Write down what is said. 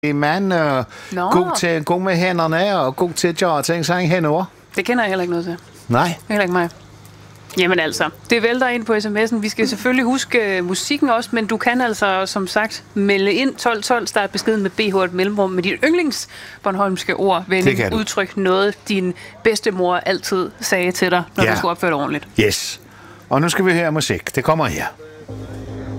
en mand, god med hænderne og god til at gøre ting, så han henover. Det kender jeg heller ikke noget til. Nej. Heller ikke mig. Jamen altså, det vælter ind på sms'en. Vi skal selvfølgelig huske musikken også, men du kan altså, som sagt, melde ind 1212, start beskeden med BH et mellemrum med dit yndlingsbornholmske ord, vending, udtryk, noget din bedstemor altid sagde til dig, når du skulle opføre dig ordentligt. Yes. Og nu skal vi høre musik. Det kommer her.